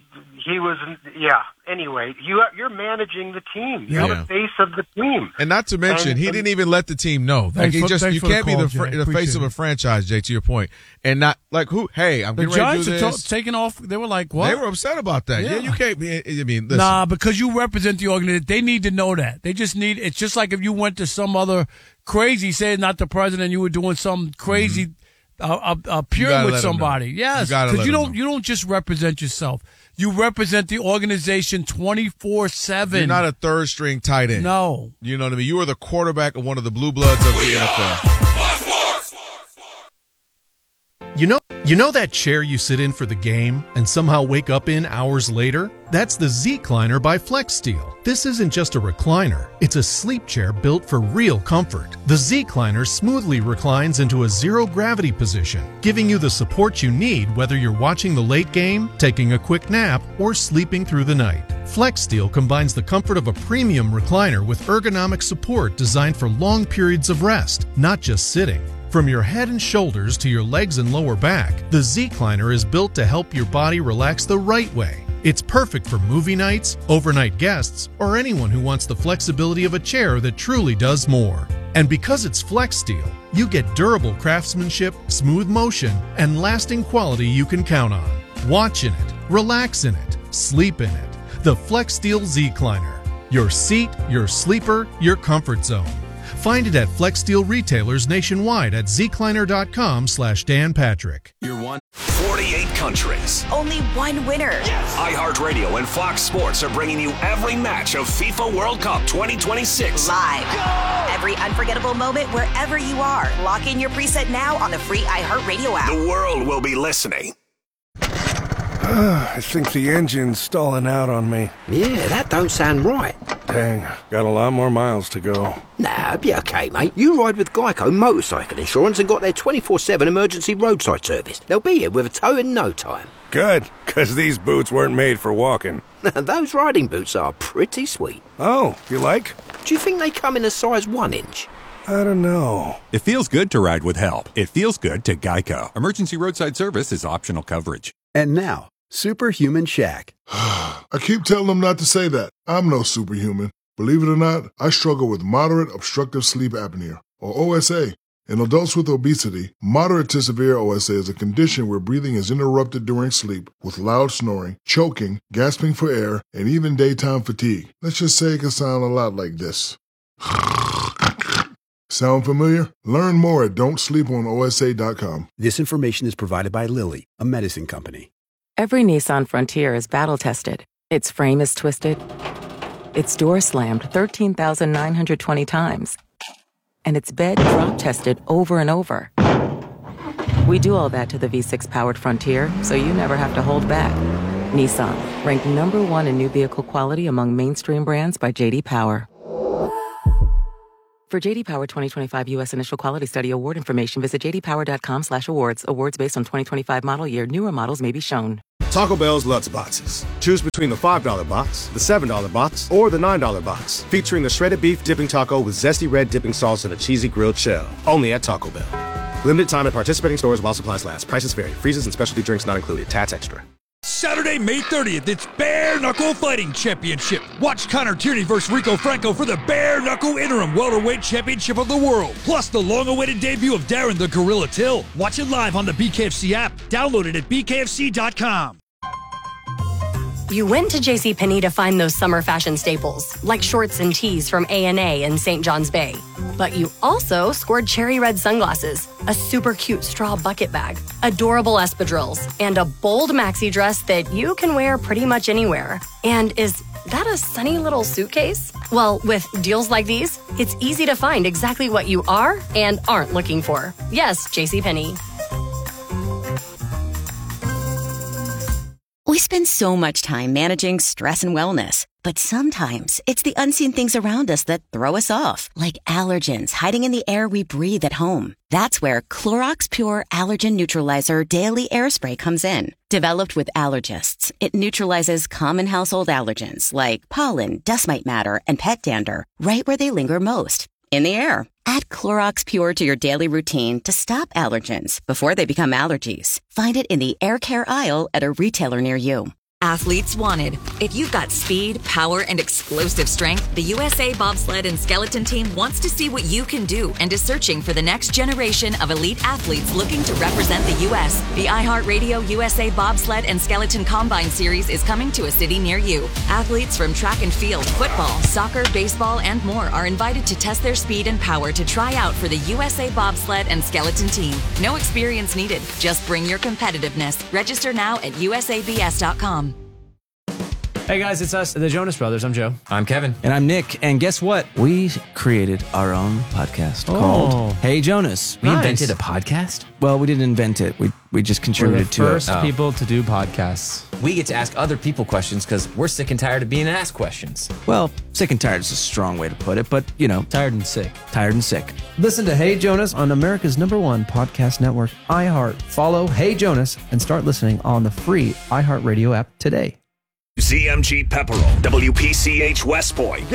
Anyway, you're managing the team. You're the face of the team. And not to mention, he didn't even let the team know. You can't be the face of a franchise, Jay, to your point. And not like who? Hey, I'm getting ready to do this. The Giants are taking off. They were like, what? They were upset about that. Yeah, you can't be. Listen. Nah, because you represent the organization. They need to know that. They just need. It's just like if you went to some other crazy, say not the president, you were doing some crazy. Appearing with somebody, yes, because you don't just represent yourself. You represent the organization 24/7. You're not a third string tight end. No, you know what I mean. You are the quarterback of one of the blue bloods of the NFL. You know that chair you sit in for the game and somehow wake up in hours later? That's the Z-Cliner by FlexSteel. This isn't just a recliner. It's a sleep chair built for real comfort. The Z-Cliner smoothly reclines into a zero-gravity position, giving you the support you need whether you're watching the late game, taking a quick nap, or sleeping through the night. FlexSteel combines the comfort of a premium recliner with ergonomic support designed for long periods of rest, not just sitting. From your head and shoulders to your legs and lower back, the Z-Cliner is built to help your body relax the right way. It's perfect for movie nights, overnight guests, or anyone who wants the flexibility of a chair that truly does more. And because it's FlexSteel, you get durable craftsmanship, smooth motion, and lasting quality you can count on. Watch in it, relax in it, sleep in it. The FlexSteel Z-Cliner. Your seat, your sleeper, your comfort zone. Find it at FlexSteel retailers nationwide at zcliner.com/Dan Patrick. You're 48 countries. Only one winner. Yes. iHeartRadio and Fox Sports are bringing you every match of FIFA World Cup 2026. Live. Go! Every unforgettable moment wherever you are. Lock in your preset now on the free iHeartRadio app. The world will be listening. I think the engine's stalling out on me. Yeah, that don't sound right. Dang, got a lot more miles to go. Nah, be okay, mate. You ride with Geico Motorcycle Insurance and got their 24/7 emergency roadside service. They'll be here with a tow in no time. Good, because these boots weren't made for walking. Those riding boots are pretty sweet. Oh, you like? Do you think they come in a size 1 inch? I don't know. It feels good to ride with help. It feels good to Geico. Emergency roadside service is optional coverage. And now, Superhuman Shack. I keep telling them not to say that. I'm no superhuman. Believe it or not, I struggle with moderate obstructive sleep apnea, or OSA. In adults with obesity, moderate to severe OSA is a condition where breathing is interrupted during sleep with loud snoring, choking, gasping for air, and even daytime fatigue. Let's just say it can sound a lot like this. Sound familiar? Learn more at don'tsleeponosa.com. This information is provided by Lilly, a medicine company. Every Nissan Frontier is battle-tested. Its frame is twisted. Its door slammed 13,920 times. And its bed drop-tested over and over. We do all that to the V6-powered Frontier, so you never have to hold back. Nissan, ranked #1 in new vehicle quality among mainstream brands by J.D. Power. For J.D. Power 2025 U.S. Initial Quality Study award information, visit jdpower.com/awards. Awards based on 2025 model year. Newer models may be shown. Taco Bell's Lutz Boxes. Choose between the $5 box, the $7 box, or the $9 box. Featuring the shredded beef dipping taco with zesty red dipping sauce and a cheesy grilled shell. Only at Taco Bell. Limited time at participating stores while supplies last. Prices vary. Freezes and specialty drinks not included. Tats extra. Saturday, May 30th, it's Bare Knuckle Fighting Championship. Watch Connor Tierney versus Rico Franco for the Bare Knuckle Interim Welterweight Championship of the World. Plus the long-awaited debut of Darren the Gorilla Till. Watch it live on the BKFC app. Download it at bkfc.com. You went to JCPenney to find those summer fashion staples, like shorts and tees from A&A and St. John's Bay. But you also scored cherry red sunglasses, a super cute straw bucket bag, adorable espadrilles, and a bold maxi dress that you can wear pretty much anywhere. And is that a sunny little suitcase? Well, with deals like these, it's easy to find exactly what you are and aren't looking for. Yes, JCPenney. We spend so much time managing stress and wellness, but sometimes it's the unseen things around us that throw us off, like allergens hiding in the air we breathe at home. That's where Clorox Pure Allergen Neutralizer Daily Air Spray comes in. Developed with allergists, it neutralizes common household allergens like pollen, dust mite matter, and pet dander right where they linger most, in the air. Add Clorox Pure to your daily routine to stop allergens before they become allergies. Find it in the air care aisle at a retailer near you. Athletes wanted. If you've got speed, power, and explosive strength, the USA Bobsled and Skeleton Team wants to see what you can do and is searching for the next generation of elite athletes looking to represent the U.S. The iHeartRadio USA Bobsled and Skeleton Combine Series is coming to a city near you. Athletes from track and field, football, soccer, baseball, and more are invited to test their speed and power to try out for the USA Bobsled and Skeleton Team. No experience needed. Just bring your competitiveness. Register now at usabs.com. Hey guys, it's us, the Jonas Brothers. I'm Joe. I'm Kevin. And I'm Nick. And guess what? We created our own podcast called Hey Jonas. We invented a podcast? Well, we didn't invent it. We just contributed to it. We're the first people to do podcasts. We get to ask other people questions because we're sick and tired of being asked questions. Well, sick and tired is a strong way to put it, but, you know. Tired and sick. Tired and sick. Listen to Hey Jonas on America's #1 podcast network, iHeart. Follow Hey Jonas and start listening on the free iHeartRadio app today. ZMG Pepperell, WPCH West Point.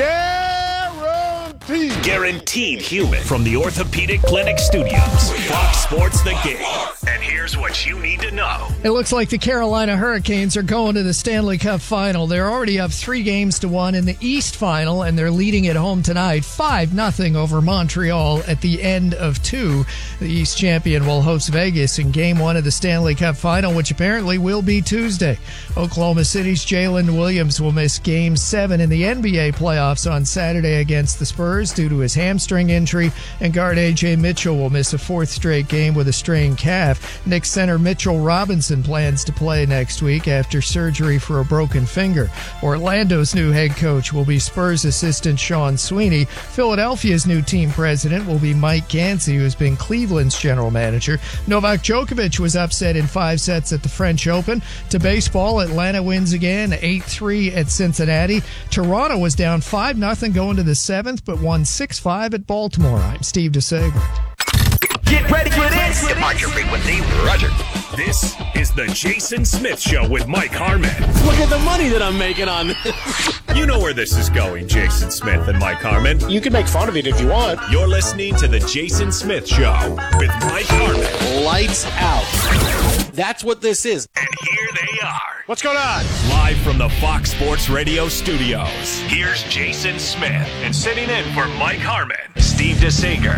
Guaranteed. Guaranteed human. From the Orthopedic Clinic Studios. Fox Sports The Game. And here's what you need to know. It looks like the Carolina Hurricanes are going to the Stanley Cup Final. They're already up 3-1 in the East Final, and they're leading at home tonight 5-0 over Montreal at the end of 2. The East champion will host Vegas in Game 1 of the Stanley Cup Final, which apparently will be Tuesday. Oklahoma City's Jalen Williams will miss Game 7 in the NBA playoffs on Saturday against the Spurs due to his hamstring injury, and guard A.J. Mitchell will miss a 4th straight game with a strained calf. Knicks center Mitchell Robinson plans to play next week after surgery for a broken finger. Orlando's new head coach will be Spurs assistant Sean Sweeney. Philadelphia's new team president will be Mike Gansey, who has been Cleveland's general manager. Novak Djokovic was upset in 5 sets at the French Open. To baseball, Atlanta wins again, 8-3 at Cincinnati. Toronto was down 5-0 going to the 7th, but won 6-5 at Baltimore. I'm Steve DeSager. Get ready for this. Departure frequency, Roger. This is the Jason Smith Show with Mike Harmon. Look at the money that I'm making on this. You know where this is going, Jason Smith and Mike Harmon. You can make fun of it if you want. You're listening to the Jason Smith Show with Mike Harmon. Lights out. That's what this is. And here they are, What's going on? Live from the Fox Sports Radio studios, here's Jason Smith. And sitting in for Mike Harmon, Steve DeSager.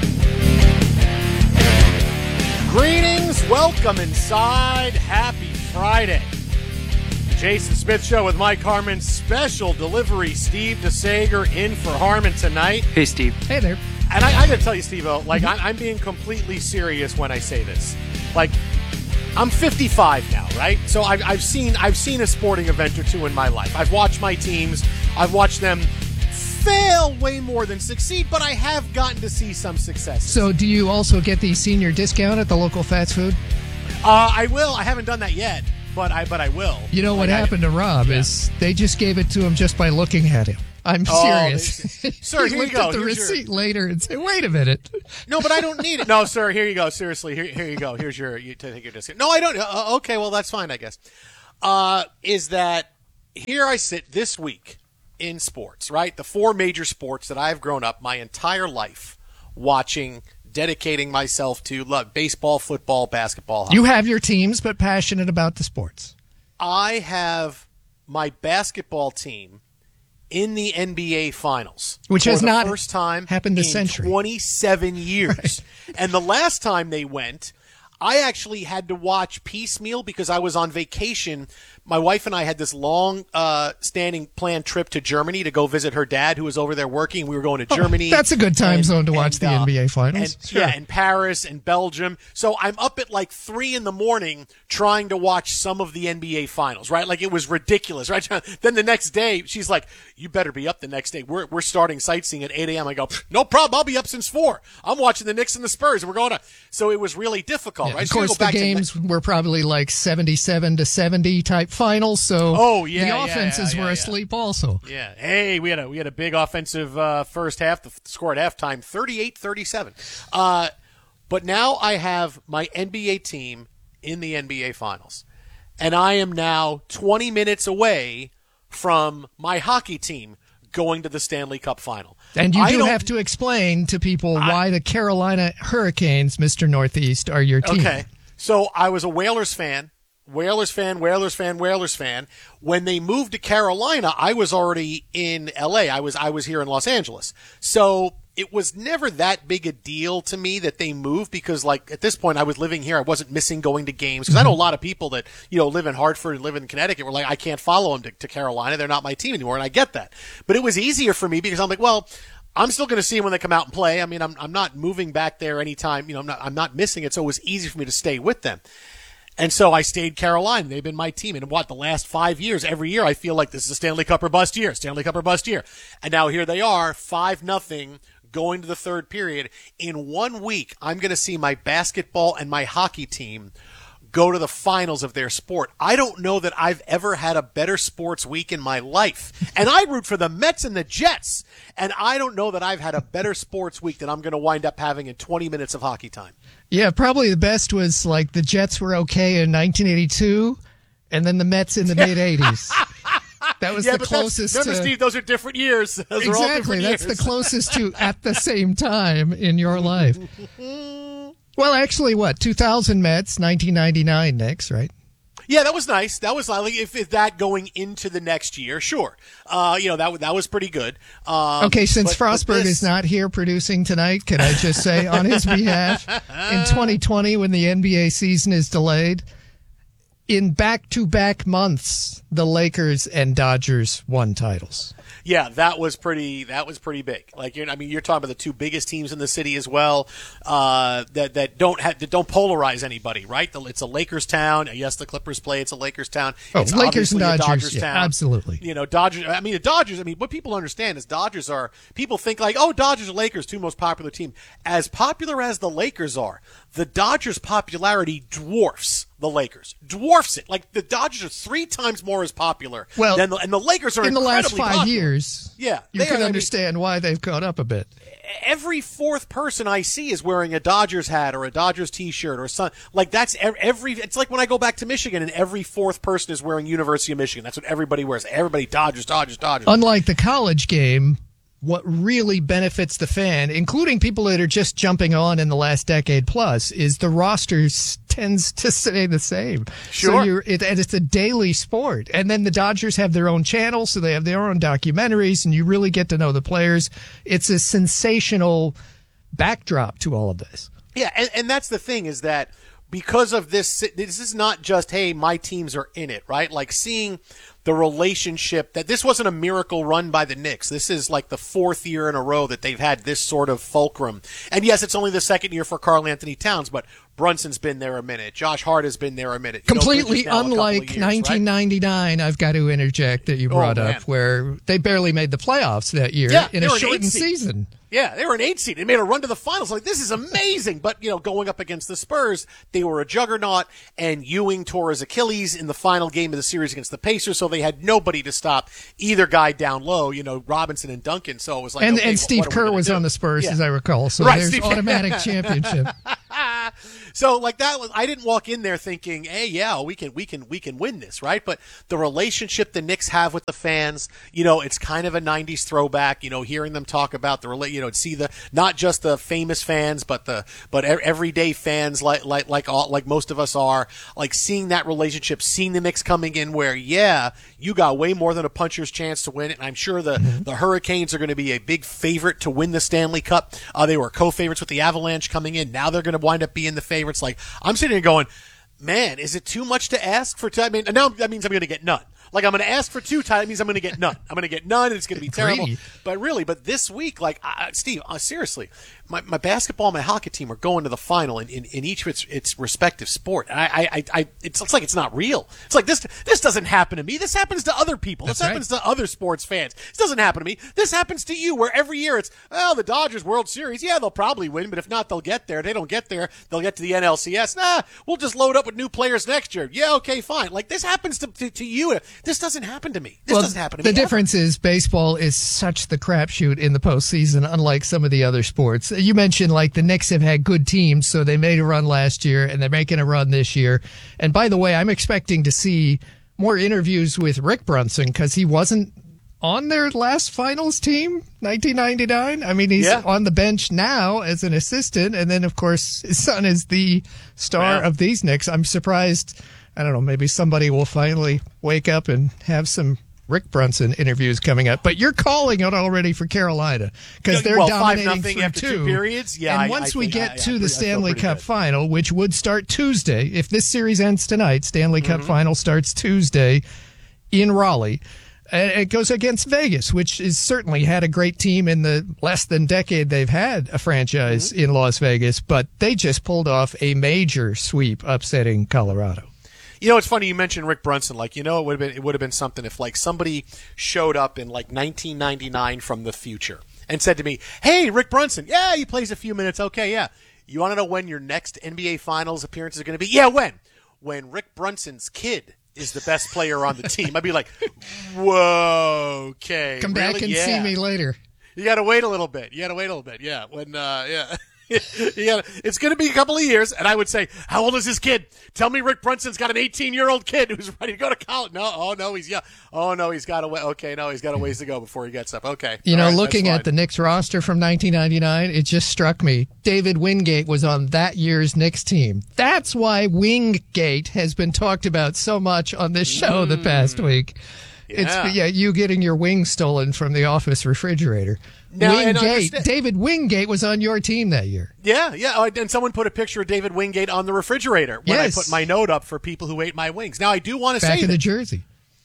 Greetings, welcome inside. Happy Friday. Jason Smith Show with Mike Harmon. Special delivery, Steve DeSager in for Harmon tonight. Hey, Steve. Hey there. And I got to tell you, Steve-O, like, I'm being completely serious when I say this. Like, I'm 55 now, right? So I've seen a sporting event or two in my life. I've watched my teams. I've watched them fail way more than succeed, but I have gotten to see some success. So do you also get the senior discount at the local fast food? I will. I haven't done that yet, but I will. You know what happened to Rob is they just gave it to him just by looking at him. I'm serious. Sir, here you go. At the receipt later and say, "Wait a minute." No, but I don't need it. No, sir. Here you go. Seriously, here you go. Here's your take your discount. No, I don't. Okay, well that's fine, I guess. Is that here? I sit this week in sports, right? The four major sports that I've grown up my entire life watching, dedicating myself to: love baseball, football, basketball. Hockey. You have your teams, but passionate about the sports. I have my basketball team in the NBA Finals, which has not first time happened this in century. 27 years. Right. And the last time they went, I actually had to watch piecemeal because I was on vacation. My wife and I had this long standing planned trip to Germany to go visit her dad, who was over there working. We were going to Germany. That's a good time zone to watch the NBA Finals. Sure. Yeah, and Paris and Belgium. So I'm up at like 3 a.m. trying to watch some of the NBA Finals, right? Like, it was ridiculous, right? Then the next day, she's like, "You better be up the next day. We're starting sightseeing at 8 a.m. I go, "No problem. I'll be up since 4. I'm watching the Knicks and the Spurs. And we're going to." So it was really difficult, right? Of course, the games were probably like 77-70 type finals. So the offenses were asleep also. Yeah. Hey, we had a big offensive first half. The score at halftime, 38-37. But now I have my NBA team in the NBA Finals. And I am now 20 minutes away from my hockey team going to the Stanley Cup Final. And you do have to explain to people why the Carolina Hurricanes, Mr. Northeast, are your team. Okay. So I was a Whalers fan. When they moved to Carolina, I was already in LA. I was here in Los Angeles. So it was never that big a deal to me that they moved because, like, at this point I was living here. I wasn't missing going to games because I know a lot of people that, live in Hartford and live in Connecticut were like, I can't follow them to Carolina. They're not my team anymore. And I get that. But it was easier for me because I'm like, well, I'm still going to see them when they come out and play. I mean, I'm not moving back there anytime. I'm not missing it. So it was easy for me to stay with them. And so I stayed Carolina. They've been my team. And the last 5 years, every year I feel like this is a Stanley Cup or bust year, Stanley Cup or bust year. And now here they are, 5-0, going to the third period. In 1 week, I'm going to see my basketball and my hockey team go to the finals of their sport. I don't know that I've ever had a better sports week in my life. And I root for the Mets and the Jets. And I don't know that I've had a better sports week than I'm going to wind up having in 20 minutes of hockey time. Yeah, probably the best was like the Jets were okay in 1982 and then the Mets in the mid-'80s. That was the closest remember, Steve, those are different years. Those exactly. Are all different That's years. The closest to at the same time in your life. Well, actually, 2000 Mets, 1999 Knicks, right? Yeah, that was nice. That was like if that going into the next year, sure. That was pretty good. Okay, since Frostberg is not here producing tonight, can I just say on his behalf, in 2020 when the NBA season is delayed, in back-to-back months, the Lakers and Dodgers won titles. Yeah, that was pretty big. Like, you're talking about the two biggest teams in the city as well. That don't polarize anybody, right? It's a Lakers town. Yes, the Clippers play. It's a Lakers town. It's Lakers and Dodgers yeah, town. Absolutely. Dodgers. The Dodgers. What people understand is Dodgers are. People think like, oh, Dodgers or Lakers, two most popular team. As popular as the Lakers are, the Dodgers' popularity dwarfs the Lakers. Dwarfs it. Like, the Dodgers are 3 times more as popular than and the Lakers are in the last 5 popular. years. Yeah. You can understand why they've caught up a bit. Every fourth person I see is wearing a Dodgers hat or a Dodgers t-shirt or something. Like, that's it's like when I go back to Michigan and every fourth person is wearing University of Michigan. That's what everybody wears. Everybody Dodgers. Unlike the college game, what really benefits the fan, including people that are just jumping on in the last decade plus, is the rosters tends to stay the same. Sure. So and it's a daily sport. And then the Dodgers have their own channel, so they have their own documentaries, and you really get to know the players. It's a sensational backdrop to all of this. Yeah, and that's the thing is that because of this is not just, hey, my teams are in it, right? Like seeing the relationship that this wasn't a miracle run by the Knicks. This is like the 4th year in a row that they've had this sort of fulcrum. And yes, it's only the 2nd year for Karl Anthony Towns, but Brunson's been there a minute. Josh Hart has been there a minute. Completely unlike 1999, right? I've got to interject that you brought up, where they barely made the playoffs that year in a shortened season. Yeah, they were an 8 seed. They made a run to the finals. Like, this is amazing. But, going up against the Spurs, they were a juggernaut, and Ewing tore his Achilles in the final game of the series against the Pacers, so they had nobody to stop either guy down low, Robinson and Duncan. So it was like, and Steve Kerr was on the Spurs, as I recall. So there's Steve automatic championship. So like that was, I didn't walk in there thinking, hey, yeah, we can win this, right? But the relationship the Knicks have with the fans, it's kind of a 90s throwback, hearing them talk about see not just the famous fans, but everyday fans like most of us are, like seeing that relationship, seeing the Knicks coming in where, yeah, you got way more than a puncher's chance to win it. And I'm sure the Hurricanes are going to be a big favorite to win the Stanley Cup. They were co-favorites with the Avalanche coming in. Now they're going to wind up being the favorites. Like, I'm sitting here going, man, is it too much to ask for? I mean, now that means I'm going to get none. Like, I'm going to ask for 2 times. That means I'm going to get none. I'm going to get none, and it's going to be terrible. But this week, like, Steve, seriously, my basketball and my hockey team are going to the final in each of its respective sport. And it's like it's not real. It's like this doesn't happen to me. This happens to other people. This happens to other sports fans. This doesn't happen to me. This happens to you, where every year it's, the Dodgers World Series. Yeah, they'll probably win, but if not, they'll get there. If they don't get there, they'll get to the NLCS. Nah, we'll just load up with new players next year. Yeah, okay, fine. Like, this happens to you. This doesn't happen to me. This doesn't happen to me. The difference is baseball is such the crapshoot in the postseason, unlike some of the other sports. You mentioned, like, the Knicks have had good teams, so they made a run last year, and they're making a run this year. And by the way, I'm expecting to see more interviews with Rick Brunson, because he wasn't on their last finals team, 1999. I mean, he's on the bench now as an assistant, and then, of course, his son is the star of these Knicks. I'm surprised. I don't know, maybe somebody will finally wake up and have some Rick Brunson interviews coming up. But you're calling it already for Carolina, because they're dominating 5-0 after 2 periods. Yeah, and once we get to the Stanley Cup final, which would start Tuesday, if this series ends tonight, Stanley Cup final starts Tuesday in Raleigh. It goes against Vegas, which has certainly had a great team in the less than decade they've had a franchise in Las Vegas, but they just pulled off a major sweep, upsetting Colorado. It's funny you mentioned Rick Brunson. Like, it would have been something if, like, somebody showed up in, like, 1999 from the future and said to me, hey, Rick Brunson, yeah, he plays a few minutes. Okay, yeah. You want to know when your next NBA Finals appearance is going to be? Yeah, when? When Rick Brunson's kid is the best player on the team. I'd be like, whoa, okay. Come back and see me later. You got to wait a little bit. Yeah. When, yeah. It's going to be a couple of years, and I would say, how old is this kid? Tell me Rick Brunson's got an 18-year-old kid who's ready to go to college. No, he's young. Oh, no, he's got a way. Okay, no, he's got a ways to go before he gets up. Okay. Looking at the Knicks roster from 1999, it just struck me. David Wingate was on that year's Knicks team. That's why Wingate has been talked about so much on this show the past week. Yeah. It's you getting your wings stolen from the office refrigerator. Now, David Wingate was on your team that year. Yeah. And someone put a picture of David Wingate on the refrigerator when I put my note up for people who ate my wings. Now, I do want to say back in the jersey.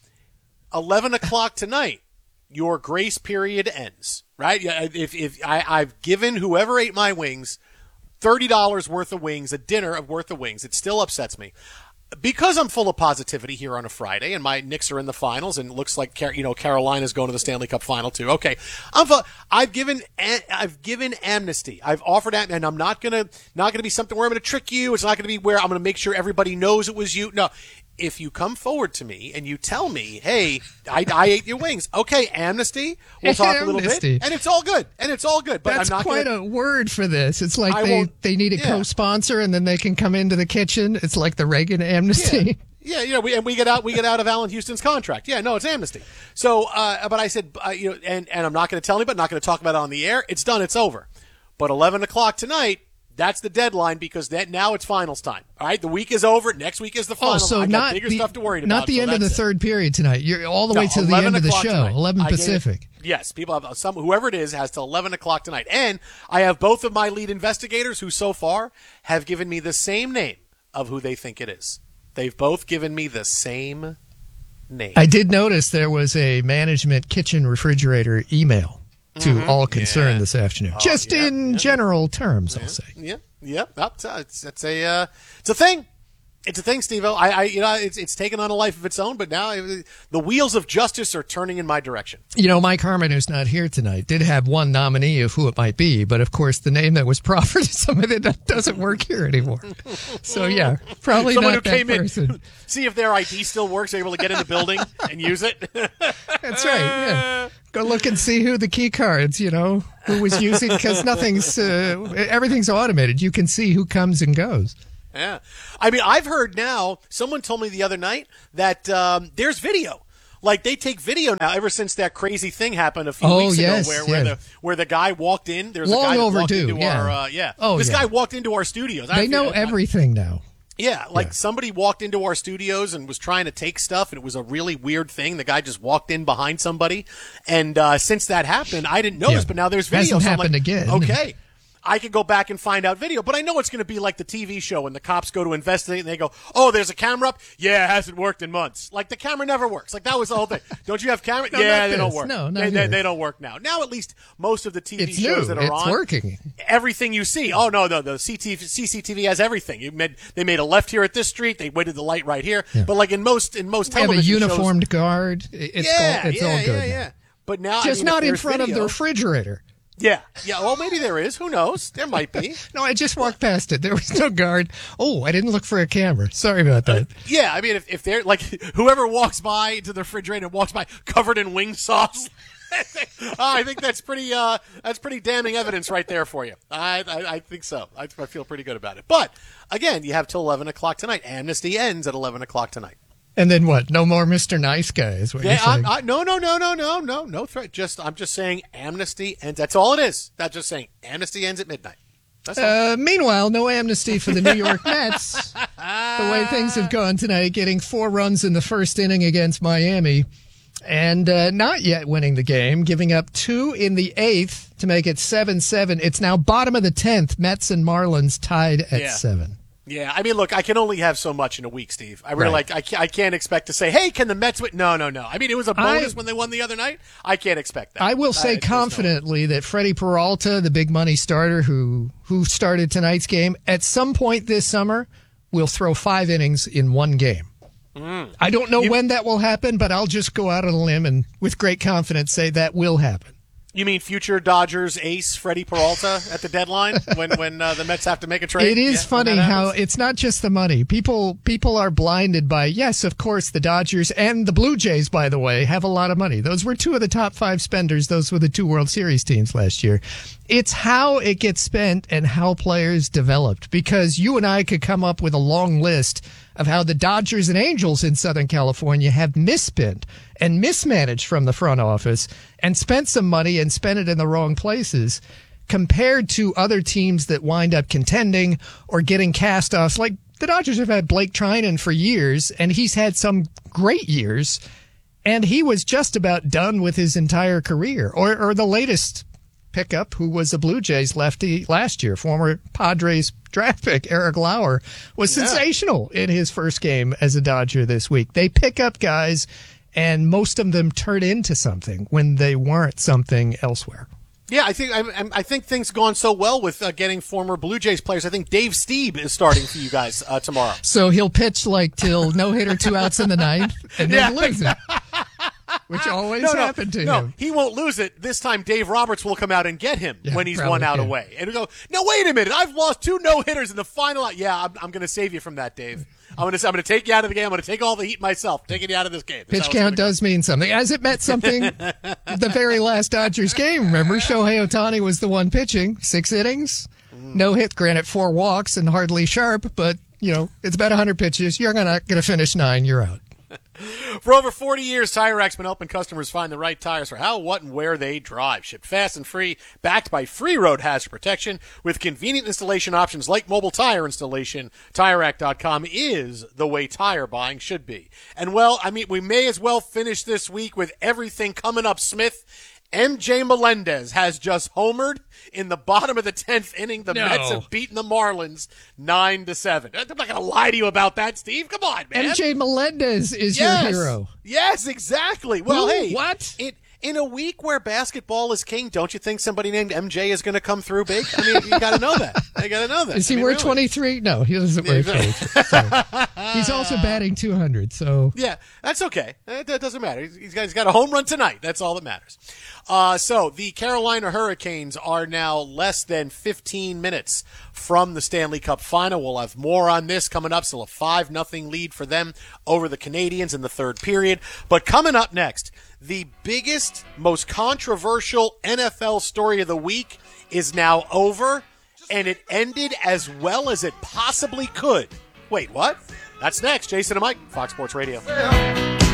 11 o'clock tonight, your grace period ends, right? If I've given whoever ate my wings $30 worth of wings, a dinner worth of wings, it still upsets me. Because I'm full of positivity here on a Friday, and my Knicks are in the finals, and it looks like Carolina's going to the Stanley Cup final too. Okay, I've given amnesty. I've offered that, and I'm not gonna be something where I'm gonna trick you. It's not gonna be where I'm gonna make sure everybody knows it was you. No. If you come forward to me and you tell me, hey, I ate your wings, okay, amnesty, we'll talk a little bit, and it's all good. But that's I'm not quite a word for this. It's like they need a co-sponsor, and then they can come into the kitchen. It's like the Reagan amnesty. Yeah, we get out of Allen Houston's contract. Yeah, no, it's amnesty. So, but I said, and I'm not going to tell anybody, not going to talk about it on the air. It's done. It's over. But 11 o'clock tonight, That's the deadline because now it's finals time. All right, the week is over. Next week is the finals. So I not got bigger stuff to worry about. Not the end of the third period tonight. You're all the way to the end of the show, tonight. 11 Pacific. Yes, people have whoever it is has till 11 o'clock tonight. And I have both of my lead investigators who so far have given me the same name of who they think it is. They've both given me the same name. I did notice there was a management kitchen refrigerator email to all concerned this afternoon. Just in general terms, I'll say. Yeah. It's a thing. It's a thing, Steve-O. It's taken on a life of its own, but now the wheels of justice are turning in my direction. Mike Harmon, who's not here tonight, did have one nominee of who it might be, but of course the name that was proffered is somebody that doesn't work here anymore. So yeah, probably someone not who that came person. In, see if their ID still works, they're able to get in the building and use it. That's right, yeah. Go look and see who the key cards, who was using, because everything's automated. You can see who comes and goes. Yeah. I mean, I've heard now, someone told me the other night that there's video. Like, they take video now ever since that crazy thing happened a few weeks ago where the guy walked in. There's long a guy that overdue, walked into our This guy walked into our studios. They know everything now. Yeah, somebody walked into our studios and was trying to take stuff, and it was a really weird thing. The guy just walked in behind somebody. And since that happened, I didn't notice, but now there's video. Hasn't happened again. Okay. I could go back and find out video, but I know it's going to be like the TV show when the cops go to investigate and they go, oh, there's a camera up? Yeah, it hasn't worked in months. Like, the camera never works. Like, that was the whole thing. Don't you have camera? No, yeah, they don't work. No, they don't work now. Now, at least most of the TV shows that are on. It's working. Everything you see. Oh, no, the CCTV has everything. They made a left here at this street. They waited the light right here. Yeah. But like in most television shows. They have a uniformed guard. It's all good. Yeah. But now, just not in front of the refrigerator. Yeah. Well, maybe there is. Who knows? There might be. No, I just walked past it. There was no guard. Oh, I didn't look for a camera. Sorry about that. Yeah, I mean, if they're like whoever walks by to the refrigerator and walks by covered in wing sauce, I think that's pretty damning evidence right there for you. I think so. I feel pretty good about it. But again, you have till 11 o'clock tonight. Amnesty ends at 11 o'clock tonight. And then what? No more Mr. Nice Guy is what you're saying. No threat. I'm just saying amnesty ends. That's all it is. That's just saying amnesty ends at midnight. That's all. Meanwhile, no amnesty for the New York Mets. The way things have gone tonight, getting 4 runs in the first inning against Miami and not yet winning the game, giving up 2 in the 8th to make it 7-7. It's now bottom of the 10th. Mets and Marlins tied at 7. Yeah, I mean, look, I can only have so much in a week, Steve. I really I can't expect to say, hey, can the Mets win? No. I mean, it was a bonus when they won the other night. I can't expect that. I will say confidently that Freddie Peralta, the big money starter who started tonight's game, at some point this summer will throw 5 innings in one game. I don't know when that will happen, but I'll just go out on a limb and with great confidence say that will happen. You mean future Dodgers ace Freddie Peralta at the deadline when the Mets have to make a trade? It is funny how it's not just the money. People are blinded by, yes, of course, the Dodgers and the Blue Jays, by the way, have a lot of money. Those were 2 of the top 5 spenders. Those were the 2 World Series teams last year. It's how it gets spent and how players developed, because you and I could come up with a long list of how the Dodgers and Angels in Southern California have misspent and mismanaged from the front office and spent some money and spent it in the wrong places compared to other teams that wind up contending or getting cast-offs. Like the Dodgers have had Blake Trinan for years, and he's had some great years, and he was just about done with his entire career. Or the latest pickup, who was a Blue Jays lefty last year, former Padres draft pick Eric Lauer, was sensational in his first game as a Dodger this week. They pick up guys, and most of them turn into something when they weren't something elsewhere. Yeah, I think things have gone so well with getting former Blue Jays players. I think Dave Stieb is starting for you guys tomorrow. So he'll pitch like till no hitter, 2 outs in the 9th, and then lose it. Which always happened to him. He won't lose it. This time Dave Roberts will come out and get him when he's 1 out away. And he'll go, no, wait a minute. I've lost 2 no-hitters in the final out. Yeah, I'm going to save you from that, Dave. I'm going to take you out of the game. I'm going to take all the heat myself, taking you out of this game. Pitch count does mean something. As it meant something the very last Dodgers game. Remember, Shohei Ohtani was the one pitching. 6 innings, no hit, granted 4 walks and hardly sharp, but, it's about 100 pitches. You're not going to finish 9. You're out. For over 40 years, Tire Rack's been helping customers find the right tires for how, what, and where they drive. Shipped fast and free, backed by free road hazard protection, with convenient installation options like mobile tire installation. TireRack.com is the way tire buying should be. And, well, I mean, we may as well finish this week with everything coming up, Smith. MJ Melendez has just homered in the bottom of the 10th inning. The Mets have beaten the Marlins 9-7. I'm not going to lie to you about that, Steve. Come on, man. MJ Melendez is your hero. Yes, exactly. Well, hey, what? In a week where basketball is king, don't you think somebody named MJ is going to come through big? I mean, you got to know that. You got to know that. Does he wear 23? No, he doesn't wear 23. He's also batting 200, so. Yeah, that's okay. That doesn't matter. He's got a home run tonight. That's all that matters. So the Carolina Hurricanes are now less than 15 minutes from the Stanley Cup final. We'll have more on this coming up. Still a 5-0 lead for them over the Canadiens in the third period. But coming up next, the biggest, most controversial NFL story of the week is now over, and it ended as well as it possibly could. Wait, what? That's next. Jason and Mike, Fox Sports Radio.